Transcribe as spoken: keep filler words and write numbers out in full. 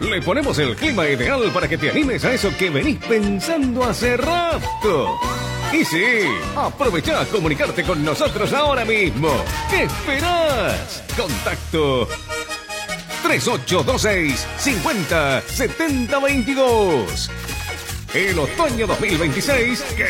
Le ponemos el clima ideal para que te animes a eso que venís pensando hace rato. Y sí, aprovecha a comunicarte con nosotros ahora mismo. ¿Qué esperás? Contacto tres ocho dos seis, cincuenta, setenta, veintidós. El otoño dos mil veintiséis que